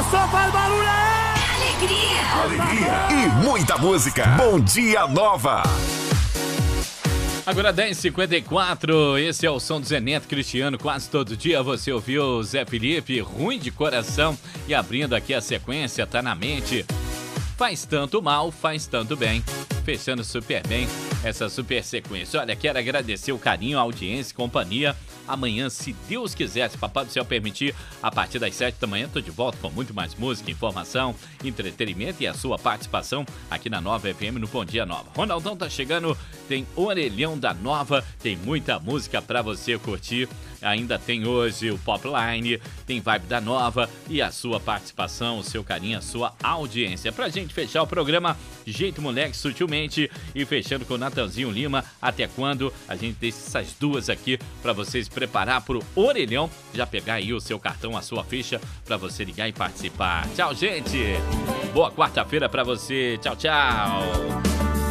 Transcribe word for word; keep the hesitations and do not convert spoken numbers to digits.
só faz barulho aí! Alegria! Alegria! E muita música. Bom Dia Nova! Agora dez e cinquenta e quatro, esse é o som do Zé Neto Cristiano. Quase todo dia você ouviu Zé Felipe, Ruim de Coração. E abrindo aqui a sequência, Tá na Mente. Faz tanto mal, faz tanto bem. Fechando super bem essa super sequência. Olha, quero agradecer o carinho, a audiência e companhia. Amanhã, se Deus quiser, se Papai do Céu permitir, a partir das sete da manhã, tô de volta com muito mais música, informação, entretenimento e a sua participação aqui na Nova F M no Bom Dia Nova. Ronaldão tá chegando, tem Orelhão da Nova, tem muita música pra você curtir. Ainda tem hoje o Popline, tem Vibe da Nova e a sua participação, o seu carinho, a sua audiência. Pra gente fechar o programa Jeito Moleque Sutilmente e fechando com o Natanzinho Lima, Até Quando, a gente deixa essas duas aqui pra vocês preparar pro Orelhão, já pegar aí o seu cartão, a sua ficha pra você ligar e participar. Tchau, gente! Boa quarta-feira pra você, tchau, tchau!